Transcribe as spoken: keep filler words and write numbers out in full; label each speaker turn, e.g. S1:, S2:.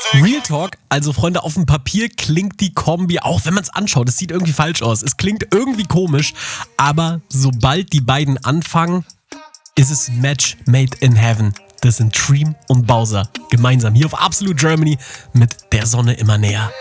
S1: Real Talk, also Freunde, auf dem Papier klingt die Kombi, auch wenn man es anschaut, es sieht irgendwie falsch aus. Es klingt irgendwie komisch, aber sobald die beiden anfangen, ist es ein Match made in heaven. Das sind Dream und Bowser gemeinsam hier auf Absolute Germany mit Der Sonne immer näher.